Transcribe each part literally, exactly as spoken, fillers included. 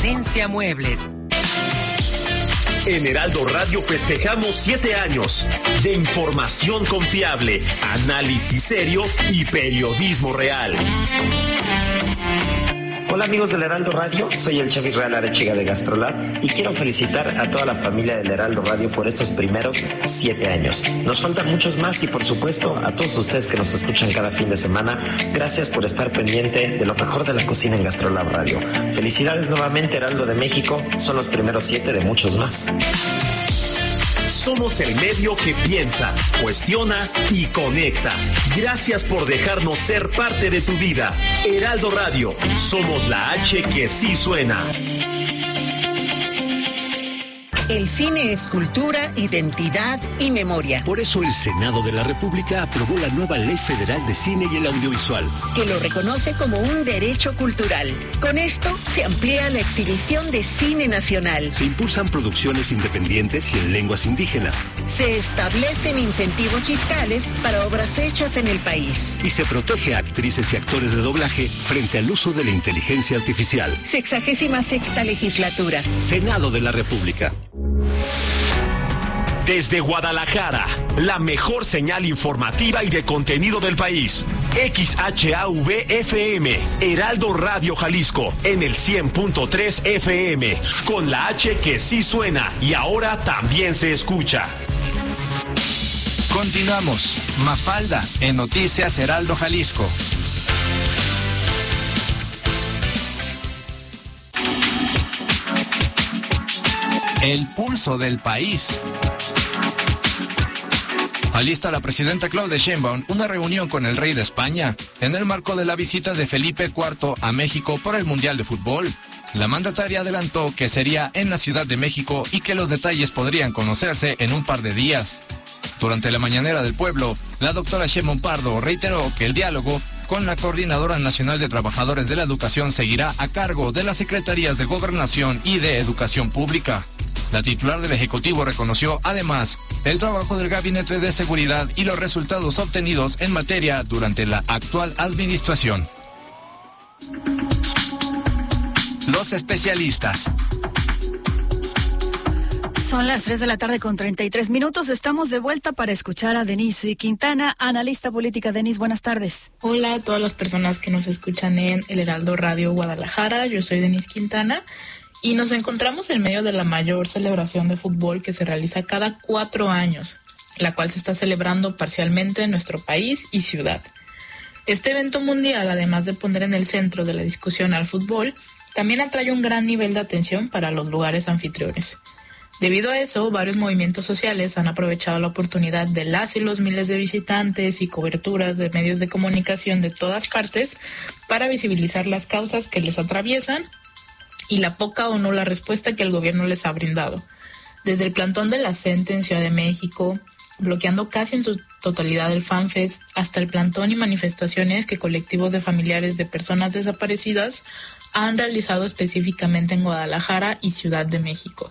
Valencia Muebles. En Heraldo Radio festejamos siete años de información confiable, análisis serio y periodismo real. Hola amigos del Heraldo Radio, soy el chef Israel Arechiga de GastroLab y quiero felicitar a toda la familia del Heraldo Radio por estos primeros siete años. Nos faltan muchos más y por supuesto a todos ustedes que nos escuchan cada fin de semana, gracias por estar pendiente de lo mejor de la cocina en GastroLab Radio. Felicidades nuevamente Heraldo de México, son los primeros siete de muchos más. Somos el medio que piensa, cuestiona y conecta. Gracias por dejarnos ser parte de tu vida. Heraldo Radio, somos la H que sí suena. El cine es cultura, identidad y memoria. Por eso el Senado de la República aprobó la nueva Ley Federal de Cine y el Audiovisual, que lo reconoce como un derecho cultural. Con esto se amplía la exhibición de cine nacional. Se impulsan producciones independientes y en lenguas indígenas. Se establecen incentivos fiscales para obras hechas en el país. Y se protege a actrices y actores de doblaje frente al uso de la inteligencia artificial. Sexagésima sexta legislatura. Senado de la República. Desde Guadalajara, la mejor señal informativa y de contenido del país. X H A V F M, Heraldo Radio Jalisco, en el cien punto tres F M, con la H que sí suena y ahora también se escucha. Continuamos. Mafalda, en Noticias Heraldo Jalisco. El pulso del país. Alista la presidenta Claudia Sheinbaum una reunión con el rey de España en el marco de la visita de Felipe cuarto a México por el Mundial de Fútbol. La mandataria adelantó que sería en la Ciudad de México y que los detalles podrían conocerse en un par de días. Durante la mañanera del pueblo, la doctora Sheinbaum Pardo reiteró que el diálogo con la Coordinadora Nacional de Trabajadores de la Educación seguirá a cargo de las Secretarías de Gobernación y de Educación Pública. La titular del Ejecutivo reconoció, además, el trabajo del Gabinete de Seguridad y los resultados obtenidos en materia durante la actual administración. Los especialistas. Son las tres de la tarde con treinta y tres minutos. Estamos de vuelta para escuchar a Denise Quintana, analista política. Denise, buenas tardes. Hola a todas las personas que nos escuchan en el Heraldo Radio Guadalajara. Yo soy Denise Quintana. Y nos encontramos en medio de la mayor celebración de fútbol que se realiza cada cuatro años, la cual se está celebrando parcialmente en nuestro país y ciudad. Este evento mundial, además de poner en el centro de la discusión al fútbol, también atrae un gran nivel de atención para los lugares anfitriones. Debido a eso, varios movimientos sociales han aprovechado la oportunidad de las y los miles de visitantes y coberturas de medios de comunicación de todas partes para visibilizar las causas que les atraviesan y la poca o nula respuesta que el gobierno les ha brindado. Desde el plantón de la CENTE en Ciudad de México, bloqueando casi en su totalidad el FanFest, hasta el plantón y manifestaciones que colectivos de familiares de personas desaparecidas han realizado específicamente en Guadalajara y Ciudad de México.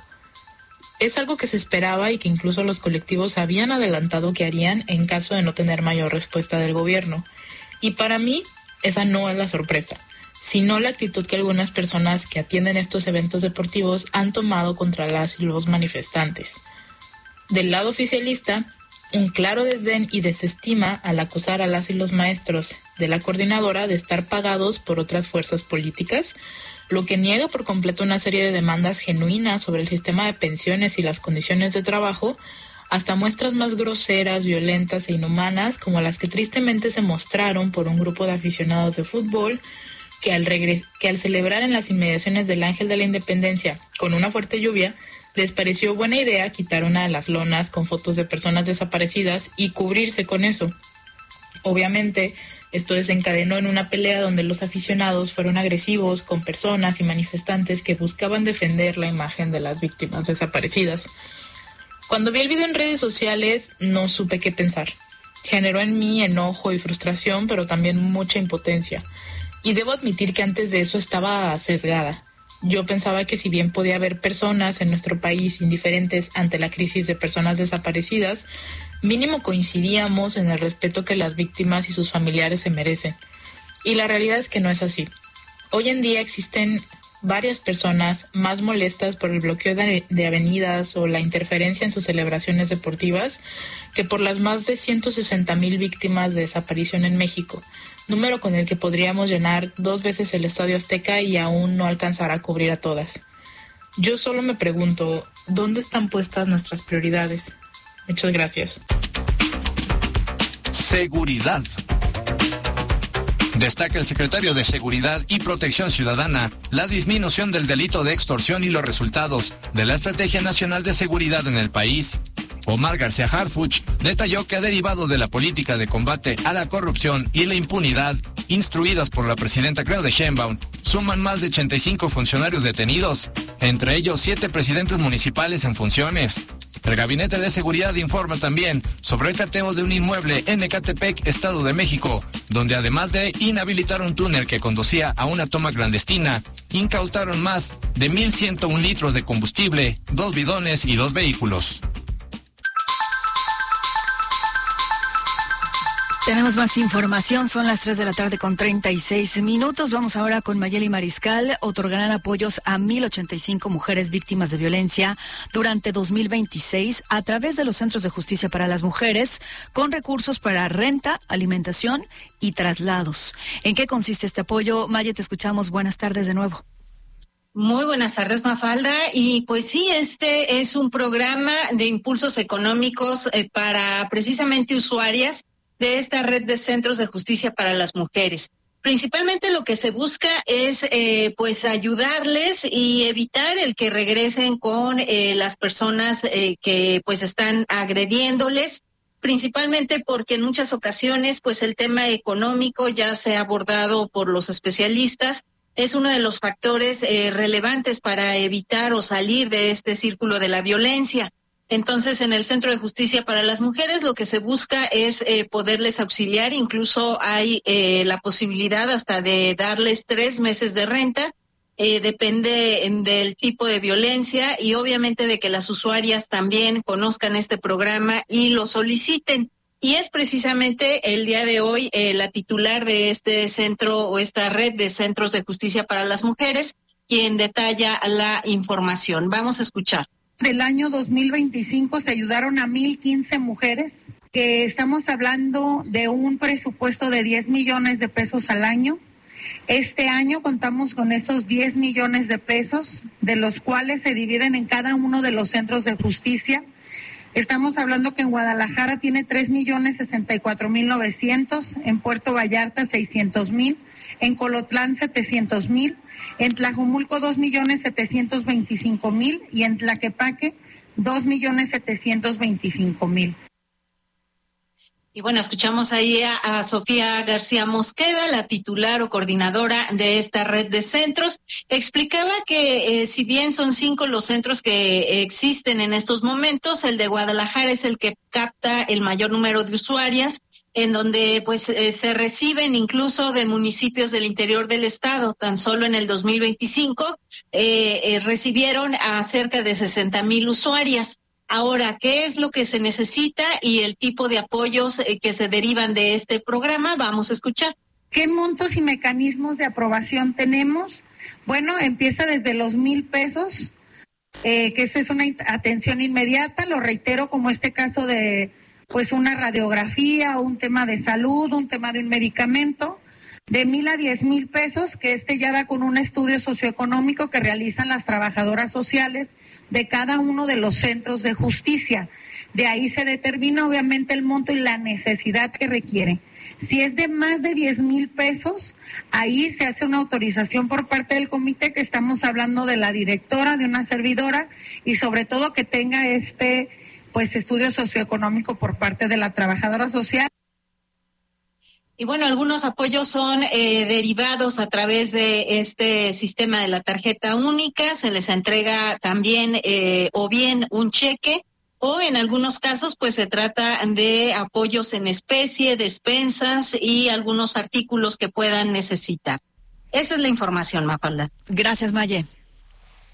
Es algo que se esperaba y que incluso los colectivos habían adelantado que harían en caso de no tener mayor respuesta del gobierno. Y para mí, esa no es la sorpresa, sino la actitud que algunas personas que atienden estos eventos deportivos han tomado contra las y los manifestantes. Del lado oficialista, un claro desdén y desestima al acusar a las y los maestros de la coordinadora de estar pagados por otras fuerzas políticas, lo que niega por completo una serie de demandas genuinas sobre el sistema de pensiones y las condiciones de trabajo, hasta muestras más groseras, violentas e inhumanas como las que tristemente se mostraron por un grupo de aficionados de fútbol que al, regre- que al celebrar en las inmediaciones del Ángel de la Independencia con una fuerte lluvia, les pareció buena idea quitar una de las lonas con fotos de personas desaparecidas y cubrirse con eso. Obviamente, esto desencadenó en una pelea donde los aficionados fueron agresivos con personas y manifestantes que buscaban defender la imagen de las víctimas desaparecidas. Cuando vi el video en redes sociales, no supe qué pensar. Generó en mí enojo y frustración, pero también mucha impotencia. Y debo admitir que antes de eso estaba sesgada. Yo pensaba que si bien podía haber personas en nuestro país indiferentes ante la crisis de personas desaparecidas, mínimo coincidíamos en el respeto que las víctimas y sus familiares se merecen. Y la realidad es que no es así. Hoy en día existen varias personas más molestas por el bloqueo de, de avenidas o la interferencia en sus celebraciones deportivas que por las más de ciento sesenta mil víctimas de desaparición en México, número con el que podríamos llenar dos veces el Estadio Azteca y aún no alcanzará a cubrir a todas. Yo solo me pregunto, ¿dónde están puestas nuestras prioridades? Muchas gracias. Seguridad. Destaca el secretario de Seguridad y Protección Ciudadana la disminución del delito de extorsión y los resultados de la Estrategia Nacional de Seguridad en el país. Omar García Harfuch detalló que derivado de la política de combate a la corrupción y la impunidad instruidas por la presidenta Claudia Sheinbaum, suman más de ochenta y cinco funcionarios detenidos, entre ellos siete presidentes municipales en funciones. El Gabinete de Seguridad informa también sobre el cateo de un inmueble en Ecatepec, Estado de México, donde además de inhabilitar un túnel que conducía a una toma clandestina, incautaron más de mil ciento uno litros de combustible, dos bidones y dos vehículos. Tenemos más información, son las tres de la tarde con treinta y seis minutos. Vamos ahora con Mayeli Mariscal. Otorgarán apoyos a mil ochenta y cinco mujeres víctimas de violencia durante dos mil veintiséis a través de los Centros de Justicia para las Mujeres, con recursos para renta, alimentación y traslados. ¿En qué consiste este apoyo? Maye, te escuchamos. Buenas tardes de nuevo. Muy buenas tardes, Mafalda. Y pues sí, este es un programa de impulsos económicos eh, para precisamente usuarias de esta red de centros de justicia para las mujeres. Principalmente lo que se busca es eh, pues ayudarles y evitar el que regresen con eh, las personas eh, que pues están agrediéndoles, principalmente porque en muchas ocasiones pues el tema económico, ya se ha abordado por los especialistas, es uno de los factores eh, relevantes para evitar o salir de este círculo de la violencia. Entonces, en el Centro de Justicia para las Mujeres lo que se busca es eh, poderles auxiliar, incluso hay eh, la posibilidad hasta de darles tres meses de renta, eh, depende del tipo de violencia y obviamente de que las usuarias también conozcan este programa y lo soliciten. Y es precisamente el día de hoy eh, la titular de este centro o esta red de centros de justicia para las mujeres quien detalla la información. Vamos a escuchar. Del año dos mil veinticinco se ayudaron a mil quince mujeres, que estamos hablando de un presupuesto de diez millones de pesos al año. Este año contamos con esos diez millones de pesos, de los cuales se dividen en cada uno de los centros de justicia. Estamos hablando que en Guadalajara tiene tres millones sesenta y cuatro mil novecientos, en Puerto Vallarta seiscientos mil, en Colotlán setecientos mil, en Tlajumulco dos millones setecientos veinticinco mil y en Tlaquepaque dos millones setecientos veinticinco mil. Y bueno, escuchamos ahí a, a Sofía García Mosqueda, la titular o coordinadora de esta red de centros. Explicaba que eh, si bien son cinco los centros que existen en estos momentos, el de Guadalajara es el que capta el mayor número de usuarias, en donde pues eh, se reciben incluso de municipios del interior del estado. Tan solo en el dos mil veinticinco eh, eh, recibieron a cerca de sesenta mil usuarias. Ahora, ¿qué es lo que se necesita y el tipo de apoyos eh, que se derivan de este programa? Vamos a escuchar. ¿Qué montos y mecanismos de aprobación tenemos? Bueno, empieza desde los mil pesos, eh, que esa es una atención inmediata, lo reitero, como este caso de pues una radiografía, un tema de salud, un tema de un medicamento, de mil a diez mil pesos, que este ya va con un estudio socioeconómico que realizan las trabajadoras sociales de cada uno de los centros de justicia. De ahí se determina obviamente el monto y la necesidad que requiere. Si es de más de diez mil pesos, ahí se hace una autorización por parte del comité, que estamos hablando de la directora, de una servidora, y sobre todo que tenga este pues estudio socioeconómico por parte de la trabajadora social. Y bueno, algunos apoyos son eh, derivados a través de este sistema de la tarjeta única, se les entrega también eh, o bien un cheque, o en algunos casos pues se trata de apoyos en especie, despensas y algunos artículos que puedan necesitar. Esa es la información, Mafalda. Gracias, Maye.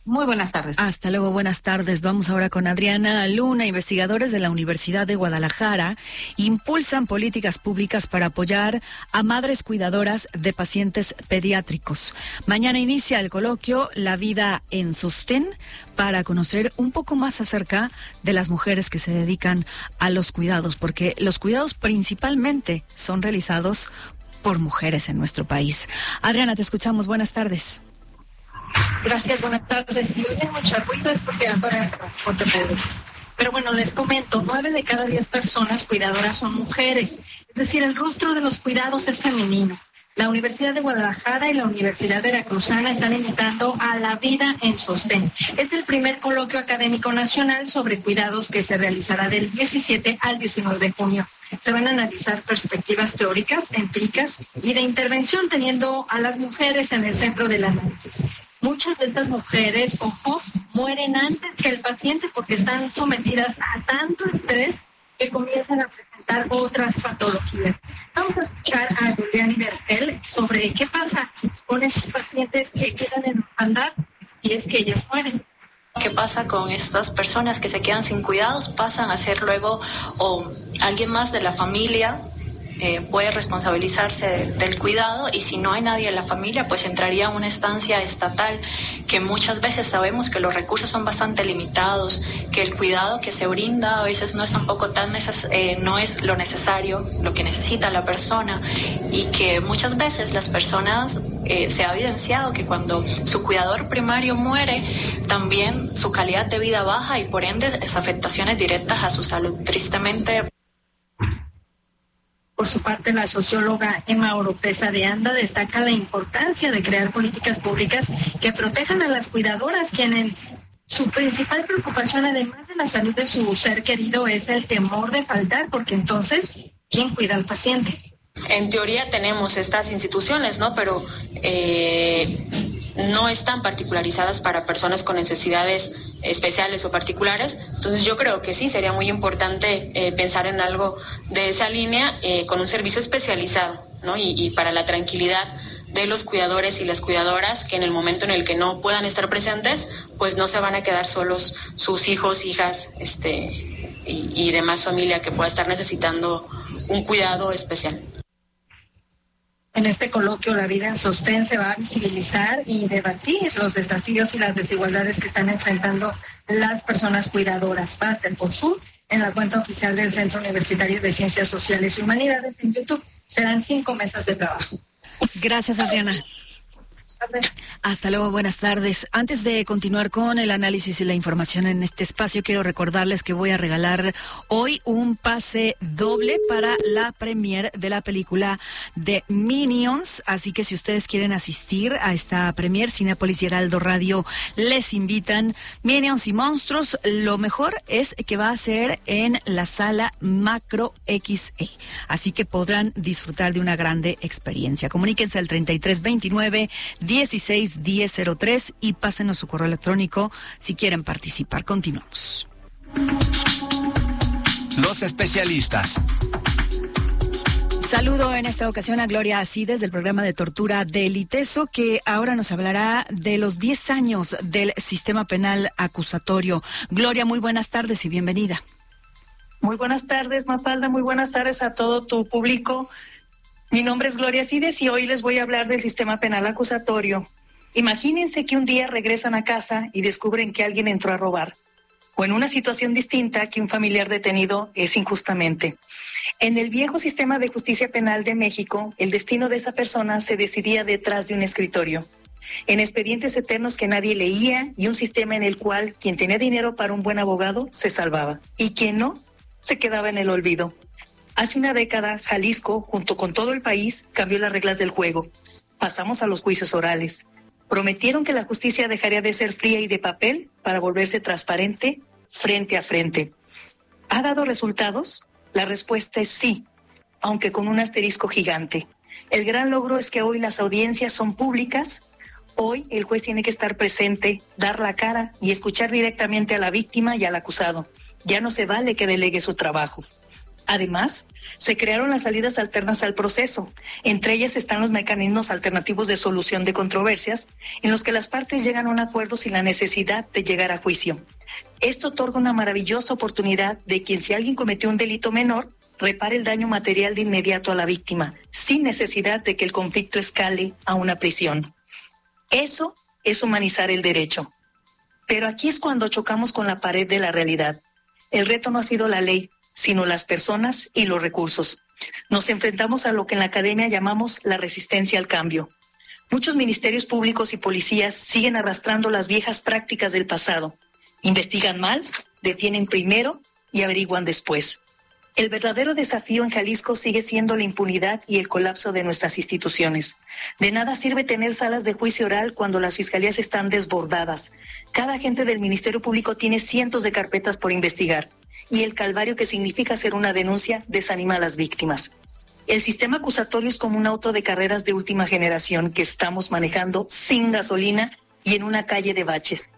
Muy buenas tardes. Hasta luego, buenas tardes. Vamos ahora con Adriana Luna. Investigadores de la Universidad de Guadalajara impulsan políticas públicas para apoyar a madres cuidadoras de pacientes pediátricos. Mañana inicia el coloquio La vida en sostén para conocer un poco más acerca de las mujeres que se dedican a los cuidados, porque los cuidados principalmente son realizados por mujeres en nuestro país. Adriana, te escuchamos. Buenas tardes. Gracias, buenas tardes. Si oyen mucho ruido es porque ando en el transporte público. Pero bueno, les comento, nueve de cada diez personas cuidadoras son mujeres. Es decir, el rostro de los cuidados es femenino. La Universidad de Guadalajara y la Universidad Veracruzana están invitando a La vida en sostén. Es el primer coloquio académico nacional sobre cuidados que se realizará del diecisiete al diecinueve de junio. Se van a analizar perspectivas teóricas, empíricas y de intervención, teniendo a las mujeres en el centro del análisis. Muchas de estas mujeres, ojo, mueren antes que el paciente porque están sometidas a tanto estrés que comienzan a presentar otras patologías. Vamos a escuchar a Julián Bertel sobre qué pasa con esos pacientes que quedan en orfandad si es que ellas mueren. ¿Qué pasa con estas personas que se quedan sin cuidados? Pasan a ser luego o alguien más de la familia eh, puede responsabilizarse de, del cuidado, y si no hay nadie en la familia, pues entraría a una estancia estatal, que muchas veces sabemos que los recursos son bastante limitados, que el cuidado que se brinda a veces no es tampoco tan neces- eh, no es lo necesario, lo que necesita la persona, y que muchas veces las personas eh, se ha evidenciado que cuando su cuidador primario muere, también su calidad de vida baja y por ende es afectaciones directas a su salud. Tristemente. Por su parte, la socióloga Emma Oropesa de Anda destaca la importancia de crear políticas públicas que protejan a las cuidadoras, quienes su principal preocupación, además de la salud de su ser querido, es el temor de faltar, porque entonces, ¿quién cuida al paciente? En teoría tenemos estas instituciones, ¿no? Pero eh, no están particularizadas para personas con necesidades especiales o particulares. Entonces yo creo que sí, sería muy importante eh, pensar en algo de esa línea eh, con un servicio especializado, ¿no? Y, y para la tranquilidad de los cuidadores y las cuidadoras, que en el momento en el que no puedan estar presentes, pues no se van a quedar solos sus hijos, hijas, este y, y demás familia que pueda estar necesitando un cuidado especial. En este coloquio, La vida en sostén, se va a visibilizar y debatir los desafíos y las desigualdades que están enfrentando las personas cuidadoras. Va a ser por Zoom en la cuenta oficial del Centro Universitario de Ciencias Sociales y Humanidades en YouTube. Serán cinco mesas de trabajo. Gracias, Adriana. Hasta luego, buenas tardes. Antes de continuar con el análisis y la información en este espacio, quiero recordarles que voy a regalar hoy un pase doble para la premier de la película de Minions, así que si ustedes quieren asistir a esta premier, Cinépolis y Heraldo Radio les invitan. Minions y Monstruos, lo mejor es que va a ser en la sala Macro X E, así que podrán disfrutar de una grande experiencia. Comuníquense al treinta y tres veintinueve dieciséis diez cero tres y pásenos su correo electrónico si quieren participar. Continuamos. Los especialistas. Saludo en esta ocasión a Gloria Acides del programa de tortura del ITESO, que ahora nos hablará de los diez años del sistema penal acusatorio. Gloria, muy buenas tardes y bienvenida. Muy buenas tardes, Mafalda, muy buenas tardes a todo tu público. Mi nombre es Gloria Cides y hoy les voy a hablar del sistema penal acusatorio. Imagínense que un día regresan a casa y descubren que alguien entró a robar, o en una situación distinta que un familiar detenido es injustamente. En el viejo sistema de justicia penal de México, el destino de esa persona se decidía detrás de un escritorio, en expedientes eternos que nadie leía y un sistema en el cual quien tenía dinero para un buen abogado se salvaba y quien no, se quedaba en el olvido. Hace una década, Jalisco, junto con todo el país, cambió las reglas del juego. Pasamos a los juicios orales. Prometieron que la justicia dejaría de ser fría y de papel para volverse transparente frente a frente. ¿Ha dado resultados? La respuesta es sí, aunque con un asterisco gigante. El gran logro es que hoy las audiencias son públicas. Hoy el juez tiene que estar presente, dar la cara y escuchar directamente a la víctima y al acusado. Ya no se vale que delegue su trabajo. Además, se crearon las salidas alternas al proceso. Entre ellas están los mecanismos alternativos de solución de controversias, en los que las partes llegan a un acuerdo sin la necesidad de llegar a juicio. Esto otorga una maravillosa oportunidad de quien, si alguien cometió un delito menor, repare el daño material de inmediato a la víctima, sin necesidad de que el conflicto escale a una prisión. Eso es humanizar el derecho. Pero aquí es cuando chocamos con la pared de la realidad. El reto no ha sido la ley, sino las personas y los recursos. Nos enfrentamos a lo que en la academia llamamos la resistencia al cambio. Muchos ministerios públicos y policías siguen arrastrando las viejas prácticas del pasado. Investigan mal, detienen primero y averiguan después. El verdadero desafío en Jalisco sigue siendo la impunidad y el colapso de nuestras instituciones. De nada sirve tener salas de juicio oral cuando las fiscalías están desbordadas. Cada agente del Ministerio Público tiene cientos de carpetas por investigar, y el calvario que significa hacer una denuncia desanima a las víctimas. El sistema acusatorio es como un auto de carreras de última generación que estamos manejando sin gasolina y en una calle de baches.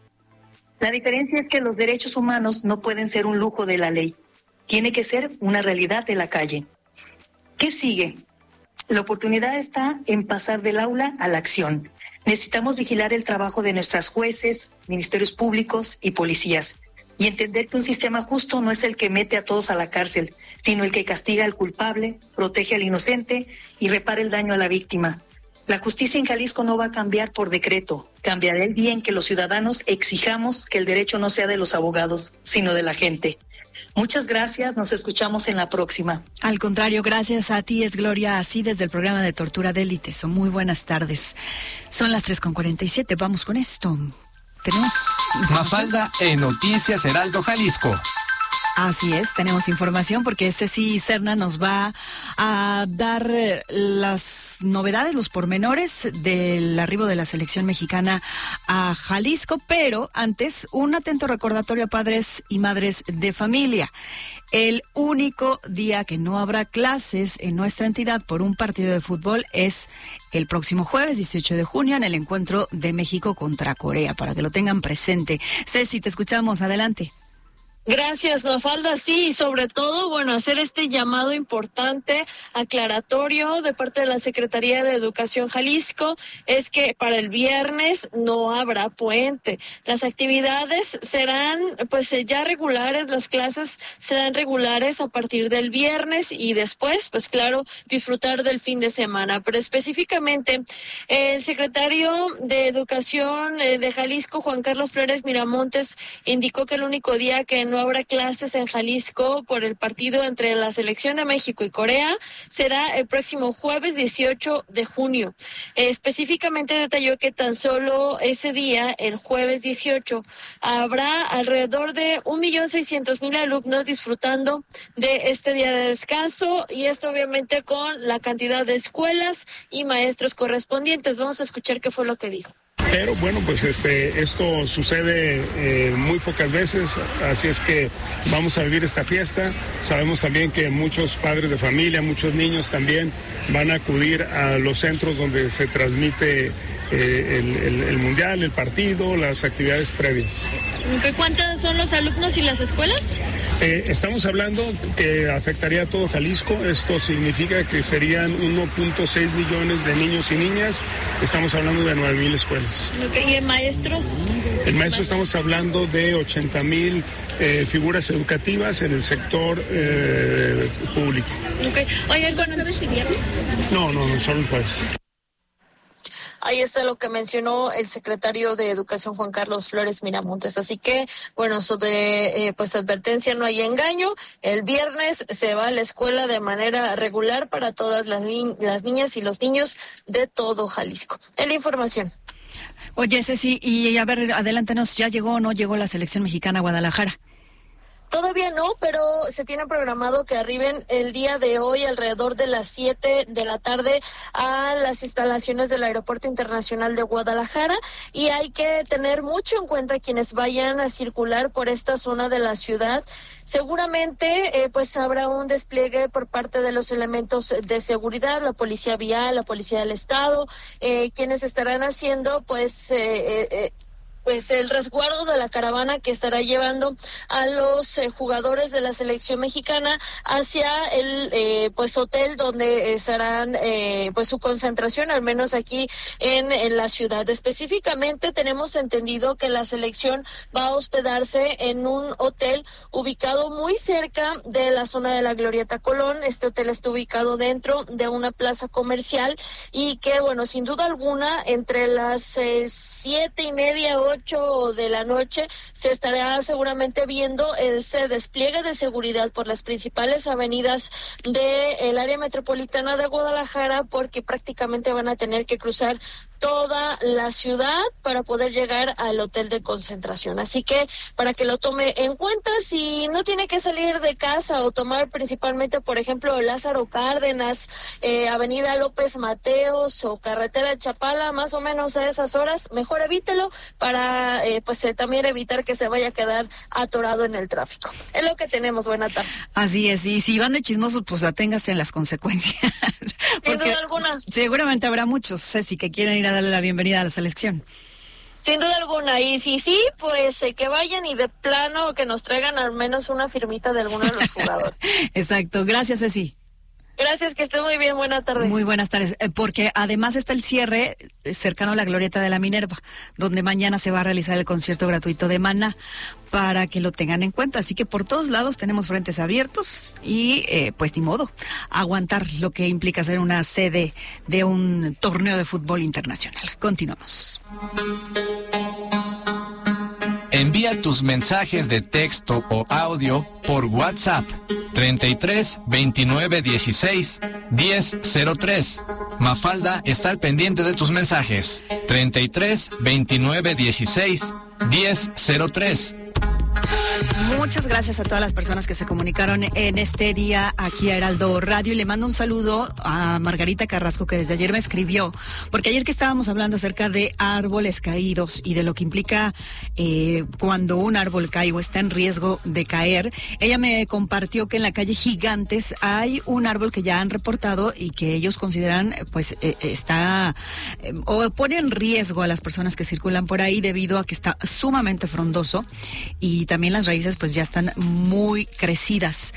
La diferencia es que los derechos humanos no pueden ser un lujo de la ley. Tiene que ser una realidad de la calle. ¿Qué sigue? La oportunidad está en pasar del aula a la acción. Necesitamos vigilar el trabajo de nuestras jueces, ministerios públicos y policías, y entender que un sistema justo no es el que mete a todos a la cárcel, sino el que castiga al culpable, protege al inocente y repara el daño a la víctima. La justicia en Jalisco no va a cambiar por decreto. Cambiará el bien que los ciudadanos exijamos que el derecho no sea de los abogados, sino de la gente. Muchas gracias, nos escuchamos en la próxima. Al contrario, gracias a ti, es Gloria Así, desde el programa de Tortura de Élite. Son muy buenas tardes. Son las tres con cuarenta y siete, vamos con esto. Tenemos Mafalda en Noticias Heraldo Jalisco. Así es, tenemos información porque Ceci Serna nos va a dar las novedades, los pormenores del arribo de la selección mexicana a Jalisco, pero antes un atento recordatorio a padres y madres de familia. El único día que no habrá clases en nuestra entidad por un partido de fútbol es el próximo jueves dieciocho de junio en el encuentro de México contra Corea, para que lo tengan presente. Ceci, te escuchamos, adelante. Gracias, Mafalda. Sí, y sobre todo, bueno, hacer este llamado importante, aclaratorio de parte de la Secretaría de Educación Jalisco, es que para el viernes no habrá puente. Las actividades serán, pues, ya regulares, las clases serán regulares a partir del viernes y después, pues, claro, disfrutar del fin de semana. Pero específicamente, el secretario de Educación de Jalisco, Juan Carlos Flores Miramontes, indicó que el único día que no habrá clases en Jalisco por el partido entre la Selección de México y Corea será el próximo jueves dieciocho de junio. Eh, específicamente detalló que tan solo ese día, el jueves dieciocho, habrá alrededor de un millón seiscientos mil alumnos disfrutando de este día de descanso, y esto obviamente con la cantidad de escuelas y maestros correspondientes. Vamos a escuchar qué fue lo que dijo. Pero bueno, pues este, esto sucede eh, muy pocas veces, así es que vamos a vivir esta fiesta. Sabemos también que muchos padres de familia, muchos niños también van a acudir a los centros donde se transmite eh, el, el, el mundial, el partido, las actividades previas. ¿Cuántos son los alumnos y las escuelas? Eh, estamos hablando que afectaría a todo Jalisco. Esto significa que serían uno punto seis millones de niños y niñas. Estamos hablando de nueve mil escuelas. Okay. ¿Y en maestros? En maestros estamos hablando de ochenta mil eh, figuras educativas en el sector eh, público. Okay. Oye, ¿con jueves y viernes? No, no, no, solo el jueves. Ahí está lo que mencionó el secretario de Educación, Juan Carlos Flores Miramontes. Así que, bueno, sobre eh, pues advertencia, no hay engaño. El viernes se va a la escuela de manera regular para todas las, ni- las niñas y los niños de todo Jalisco. Es la información. Oye, Ceci, y a ver, adelántanos, ¿ya llegó o no llegó la selección mexicana a Guadalajara? Todavía no, pero se tiene programado que arriben el día de hoy alrededor de las siete de la tarde a las instalaciones del Aeropuerto Internacional de Guadalajara, y hay que tener mucho en cuenta quienes vayan a circular por esta zona de la ciudad. Seguramente eh, pues habrá un despliegue por parte de los elementos de seguridad, la policía vial, la policía del estado, eh, quienes estarán haciendo pues... Eh, eh, pues el resguardo de la caravana que estará llevando a los eh, jugadores de la selección mexicana hacia el eh, pues hotel donde estarán eh, pues su concentración, al menos aquí en, en la ciudad. Específicamente tenemos entendido que la selección va a hospedarse en un hotel ubicado muy cerca de la zona de la Glorieta Colón. Este hotel está ubicado dentro de una plaza comercial y que, bueno, sin duda alguna, entre las eh, siete y media, ocho de la noche, se estará seguramente viendo el despliegue de seguridad por las principales avenidas del área metropolitana de Guadalajara, porque prácticamente van a tener que cruzar toda la ciudad para poder llegar al hotel de concentración. Así que para que lo tome en cuenta, si no tiene que salir de casa o tomar principalmente, por ejemplo, Lázaro Cárdenas, eh, Avenida López Mateos o Carretera de Chapala, más o menos a esas horas, mejor evítelo para eh, pues eh, también evitar que se vaya a quedar atorado en el tráfico. Es lo que tenemos. Buena tarde. Así es, y si van de chismosos, pues aténgase en las consecuencias. Sin duda alguna. Seguramente habrá muchos, Ceci, que quieren ir a darle la bienvenida a la selección. Sin duda alguna, y si sí, pues eh, que vayan y de plano que nos traigan al menos una firmita de alguno de los jugadores. Exacto, gracias, Ceci. Gracias, que esté muy bien, buena tarde. Muy buenas tardes, eh, porque además está el cierre eh, cercano a la Glorieta de la Minerva, donde mañana se va a realizar el concierto gratuito de Maná, para que lo tengan en cuenta. Así que por todos lados tenemos frentes abiertos y eh, pues ni modo, aguantar lo que implica ser una sede de un torneo de fútbol internacional. Continuamos. Envía tus mensajes de texto o audio por WhatsApp treinta y tres veintinueve dieciséis diez cero tres. Mafalda está al pendiente de tus mensajes. treinta y tres veintinueve dieciséis diez cero tres. Muchas gracias a todas las personas que se comunicaron en este día aquí a Heraldo Radio, y le mando un saludo a Margarita Carrasco, que desde ayer me escribió, porque ayer que estábamos hablando acerca de árboles caídos y de lo que implica eh, cuando un árbol cae o está en riesgo de caer, ella me compartió que en la calle Gigantes hay un árbol que ya han reportado y que ellos consideran pues eh, está eh, o pone en riesgo a las personas que circulan por ahí debido a que está sumamente frondoso y también las raíces pues ya están muy crecidas.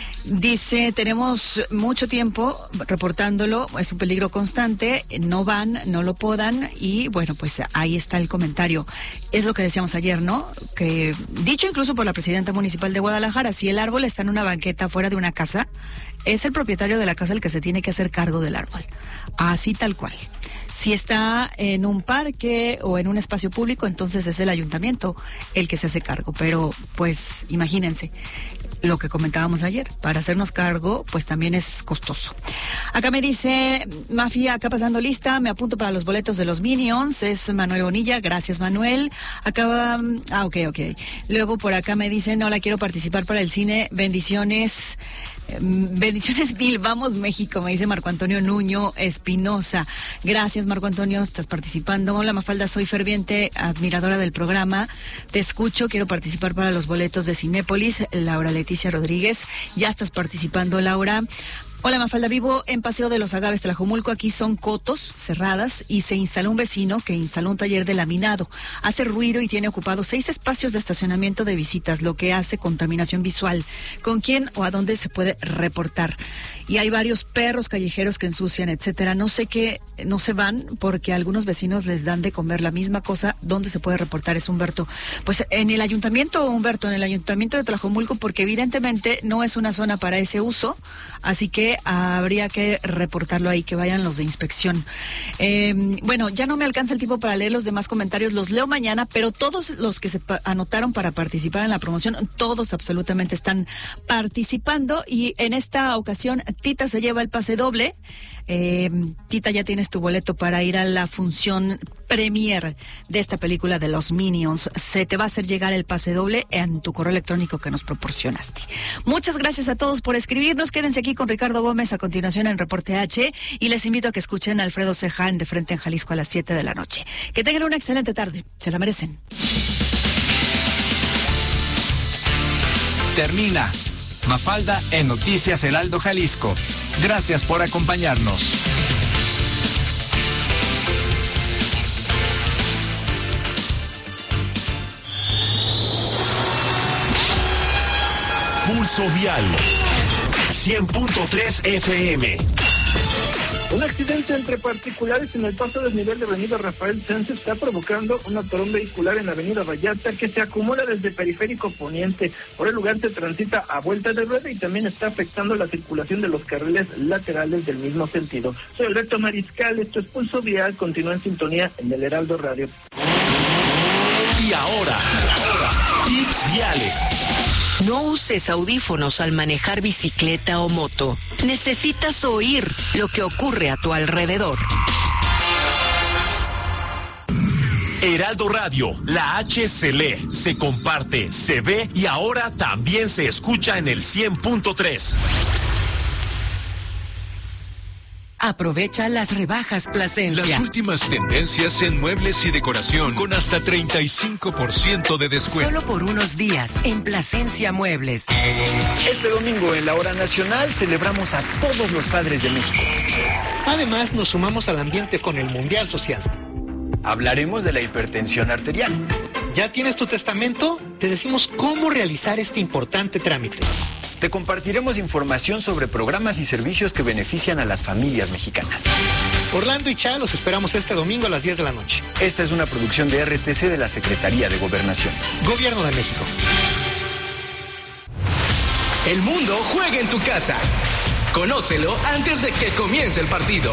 Dice, tenemos mucho tiempo reportándolo, es un peligro constante, no van, no lo podan, y bueno, pues ahí está el comentario. Es lo que decíamos ayer, ¿no? Que dicho incluso por la presidenta municipal de Guadalajara, si el árbol está en una banqueta fuera de una casa, es el propietario de la casa el que se tiene que hacer cargo del árbol. Así tal cual. Si está en un parque o en un espacio público, entonces es el ayuntamiento el que se hace cargo. Pero, pues, imagínense lo que comentábamos ayer. Para hacernos cargo, pues también es costoso. Acá me dice, Mafia, acá pasando lista, me apunto para los boletos de los Minions. Es Manuel Bonilla, gracias Manuel. Acá, ah, ok, ok. Luego por acá me dicen, hola, quiero participar para el cine. Bendiciones. Bendiciones mil, vamos México, me dice Marco Antonio Nuño Espinosa. Gracias Marco Antonio, estás participando. Hola Mafalda, soy ferviente admiradora del programa, te escucho, quiero participar para los boletos de Cinépolis. Laura Leticia Rodríguez, ya estás participando Laura. Hola Mafalda, vivo en Paseo de los Agaves, Tlajomulco. Aquí son cotos cerradas y se instaló un vecino que instaló un taller de laminado. Hace ruido y tiene ocupado seis espacios de estacionamiento de visitas, lo que hace contaminación visual. ¿Con quién o a dónde se puede reportar? Y hay varios perros callejeros que ensucian, etcétera. No sé qué, no se van porque algunos vecinos les dan de comer la misma cosa. ¿Dónde se puede reportar? Es Humberto. Pues en el ayuntamiento, Humberto, en el ayuntamiento de Tlajomulco, porque evidentemente no es una zona para ese uso, así que habría que reportarlo ahí, que vayan los de inspección. Eh, bueno, ya no me alcanza el tiempo para leer los demás comentarios, los leo mañana, pero todos los que se pa- anotaron para participar en la promoción, todos absolutamente están participando, y en esta ocasión Tita se lleva el pase doble. Eh, Tita, ya tienes tu boleto para ir a la función premier de esta película de los Minions. Se te va a hacer llegar el pase doble en tu correo electrónico que nos proporcionaste. Muchas gracias a todos por escribirnos. Quédense aquí con Ricardo Gómez a continuación en Reporte H, y les invito a que escuchen a Alfredo Ceja en De Frente en Jalisco a las siete de la noche. Que tengan una excelente tarde. Se la merecen. Termina Mafalda en Noticias Heraldo Jalisco. Gracias por acompañarnos. Pulso Vial. cien punto tres F M. Un accidente entre particulares en el paso desnivel de avenida Rafael Sanz está provocando un atorón vehicular en la avenida Vallarta que se acumula desde Periférico Poniente. Por el lugar se transita a vuelta de rueda y también está afectando la circulación de los carriles laterales del mismo sentido. Soy Alberto Mariscal, esto es Pulso Vial, continúa en sintonía en el Heraldo Radio. Y ahora, ahora, tips viales. No uses audífonos al manejar bicicleta o moto. Necesitas oír lo que ocurre a tu alrededor. Heraldo Radio, la H se lee, se comparte, se ve y ahora también se escucha en el cien punto tres. Aprovecha las rebajas Plasencia. Las últimas tendencias en muebles y decoración con hasta treinta y cinco por ciento de descuento. Solo por unos días en Plasencia Muebles. Este domingo en la Hora Nacional celebramos a todos los padres de México. Además, nos sumamos al ambiente con el Mundial Social. Hablaremos de la hipertensión arterial. ¿Ya tienes tu testamento? Te decimos cómo realizar este importante trámite. Te compartiremos información sobre programas y servicios que benefician a las familias mexicanas. Orlando y Cha los esperamos este domingo a las diez de la noche. Esta es una producción de R T C de la Secretaría de Gobernación. Gobierno de México. El mundo juega en tu casa. Conócelo antes de que comience el partido.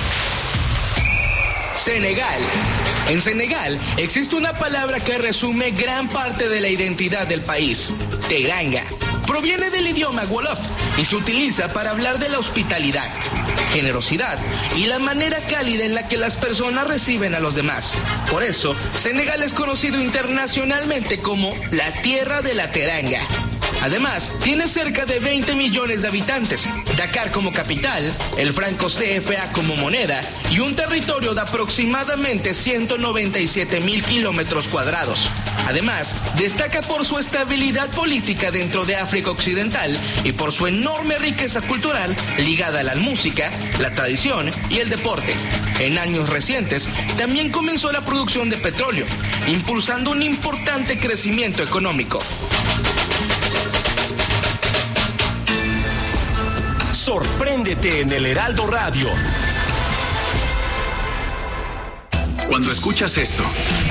Senegal. En Senegal existe una palabra que resume gran parte de la identidad del país: teranga. Proviene del idioma wolof y se utiliza para hablar de la hospitalidad, generosidad y la manera cálida en la que las personas reciben a los demás. Por eso, Senegal es conocido internacionalmente como la tierra de la teranga. Además, tiene cerca de veinte millones de habitantes, Dakar como capital, el franco C F A como moneda y un territorio de aproximadamente ciento noventa y siete mil kilómetros cuadrados. Además, destaca por su estabilidad política dentro de África Occidental y por su enorme riqueza cultural ligada a la música, la tradición y el deporte. En años recientes, también comenzó la producción de petróleo, impulsando un importante crecimiento económico. Sorpréndete en el Heraldo Radio. Cuando escuchas esto,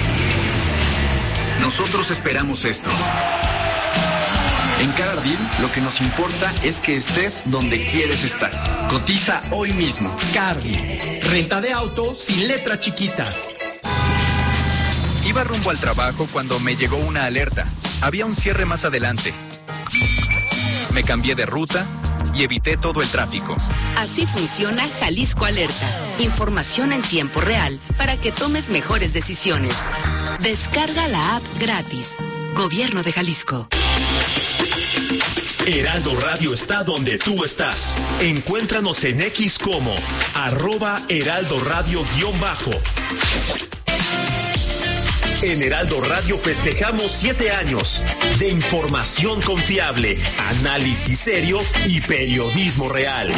nosotros esperamos esto. En Carardil, lo que nos importa es que estés donde quieres estar. Cotiza hoy mismo. Carardil, renta de auto sin letras chiquitas. Iba rumbo al trabajo cuando me llegó una alerta. Había un cierre más adelante. Me cambié de ruta y evité todo el tráfico. Así funciona Jalisco Alerta. Información en tiempo real para que tomes mejores decisiones. Descarga la app gratis. Gobierno de Jalisco. Heraldo Radio está donde tú estás. Encuéntranos en X como arroba Heraldo Radio guión bajo. En Heraldo Radio festejamos siete años de información confiable, análisis serio y periodismo real.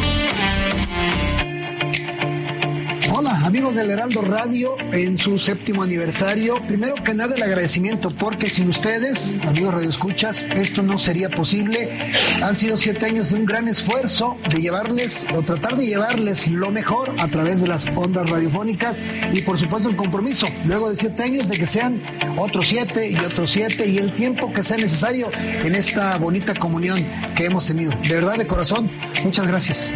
Hola amigos del Heraldo Radio en su séptimo aniversario. Primero que nada el agradecimiento porque sin ustedes, amigos radioescuchas, esto no sería posible. Han sido siete años de un gran esfuerzo de llevarles o tratar de llevarles lo mejor a través de las ondas radiofónicas y por supuesto el compromiso luego de siete años de que sean otros siete y otros siete y el tiempo que sea necesario en esta bonita comunión que hemos tenido. De verdad, de corazón, muchas gracias.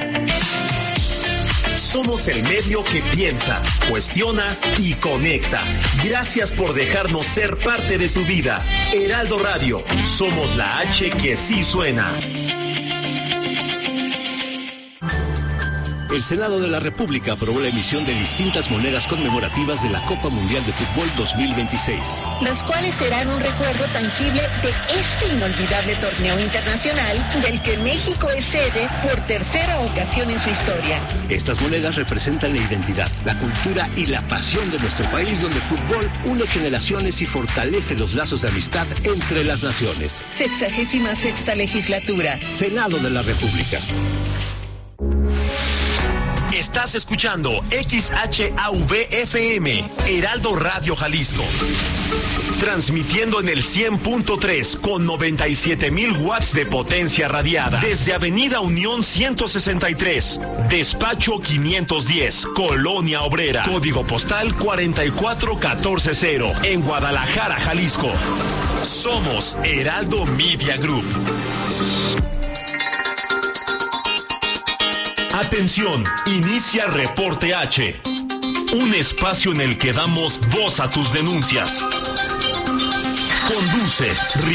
Somos el medio que piensa, cuestiona y conecta. Gracias por dejarnos ser parte de tu vida. Heraldo Radio, somos la H que sí suena. El Senado de la República aprobó la emisión de distintas monedas conmemorativas de la Copa Mundial de Fútbol dos mil veintiséis. Las cuales serán un recuerdo tangible de este inolvidable torneo internacional del que México es sede por tercera ocasión en su historia. Estas monedas representan la identidad, la cultura y la pasión de nuestro país, donde el fútbol une generaciones y fortalece los lazos de amistad entre las naciones. Sexagésima sexta legislatura. Senado de la República. Estás escuchando X H A V F M, Heraldo Radio Jalisco. Transmitiendo en el cien punto tres con noventa y siete mil watts de potencia radiada. Desde Avenida Unión ciento sesenta y tres, Despacho quinientos diez, Colonia Obrera. Código postal cuarenta y cuatro catorce cero, en Guadalajara, Jalisco. Somos Heraldo Media Group. Atención, inicia Reporte H, un espacio en el que damos voz a tus denuncias. Conduce